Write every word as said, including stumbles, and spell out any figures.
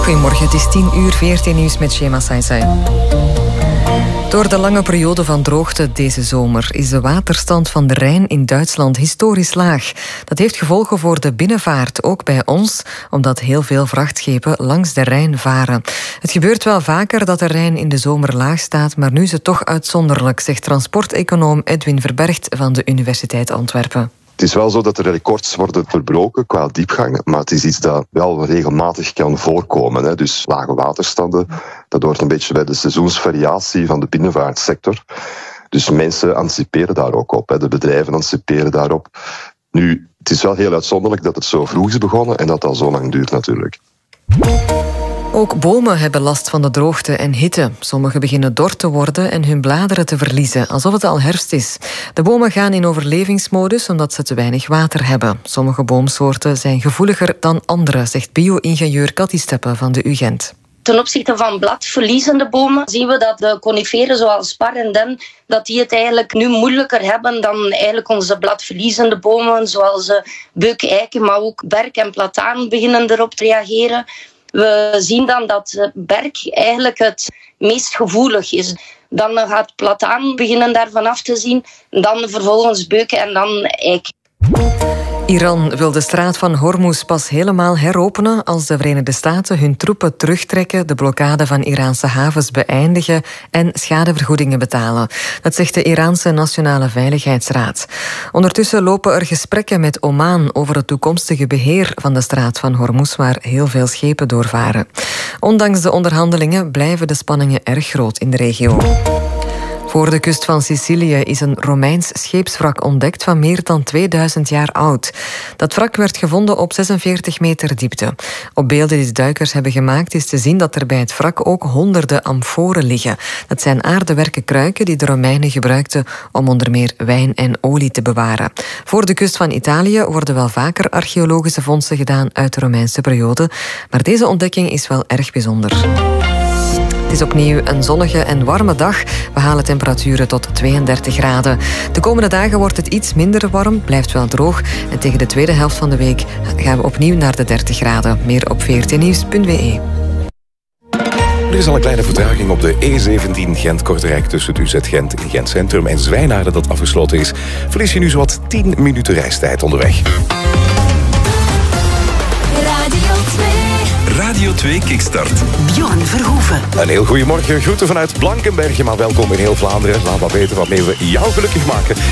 Goedemorgen, het is tien uur, V R T Nieuws met Shema Saisai. Door de lange periode van droogte deze zomer is de waterstand van de Rijn in Duitsland historisch laag. Dat heeft gevolgen voor de binnenvaart, ook bij ons, omdat heel veel vrachtschepen langs de Rijn varen. Het gebeurt wel vaker dat de Rijn in de zomer laag staat, maar nu is het toch uitzonderlijk, zegt transporteconoom Edwin Verbergt van de Universiteit Antwerpen. Het is wel zo dat er records worden verbroken qua diepgang, maar het is iets dat wel regelmatig kan voorkomen. Hè. Dus lage waterstanden, dat hoort een beetje bij de seizoensvariatie van de binnenvaartsector. Dus mensen anticiperen daar ook op, hè. De bedrijven anticiperen daarop. Nu, het is wel heel uitzonderlijk dat het zo vroeg is begonnen en dat het al zo lang duurt natuurlijk. Ook bomen hebben last van de droogte en hitte. Sommige beginnen dor te worden en hun bladeren te verliezen, alsof het al herfst is. De bomen gaan in overlevingsmodus omdat ze te weinig water hebben. Sommige boomsoorten zijn gevoeliger dan andere, zegt bio-ingenieur Cathy Steppe van de U Gent. Ten opzichte van bladverliezende bomen zien we dat de coniferen zoals spar en den, dat die het eigenlijk nu moeilijker hebben dan eigenlijk onze bladverliezende bomen, zoals beuk, eiken, maar ook berk en plataan beginnen erop te reageren. We zien dan dat berk eigenlijk het meest gevoelig is. Dan gaat plataan beginnen daarvan af te zien, dan vervolgens beuken en dan eik. Iran wil de straat van Hormuz pas helemaal heropenen als de Verenigde Staten hun troepen terugtrekken, de blokkade van Iraanse havens beëindigen en schadevergoedingen betalen. Dat zegt de Iraanse Nationale Veiligheidsraad. Ondertussen lopen er gesprekken met Oman over het toekomstige beheer van de straat van Hormuz, waar heel veel schepen doorvaren. Ondanks de onderhandelingen blijven de spanningen erg groot in de regio. Voor de kust van Sicilië is een Romeins scheepswrak ontdekt van meer dan tweeduizend jaar oud. Dat wrak werd gevonden op zesenveertig meter diepte. Op beelden die de duikers hebben gemaakt is te zien dat er bij het wrak ook honderden amforen liggen. Dat zijn aardewerken kruiken die de Romeinen gebruikten om onder meer wijn en olie te bewaren. Voor de kust van Italië worden wel vaker archeologische vondsten gedaan uit de Romeinse periode, maar deze ontdekking is wel erg bijzonder. Het is opnieuw een zonnige en warme dag. We halen temperaturen tot tweeëndertig graden. De komende dagen wordt het iets minder warm, blijft wel droog. En tegen de tweede helft van de week gaan we opnieuw naar de dertig graden. Meer op v r t nieuws punt b e. Er is al een kleine vertraging op de E zeventien Gent-Kortrijk tussen U Z Gent in Gent Centrum en Zwijnaarden dat afgesloten is. Verlies je nu zowat tien minuten reistijd onderweg. Radio twee Kickstart. Bjorn Verhoeven. Een heel goedemorgen. Groeten vanuit Blankenberge, maar welkom in heel Vlaanderen. Laat maar weten waarmee we jou gelukkig maken.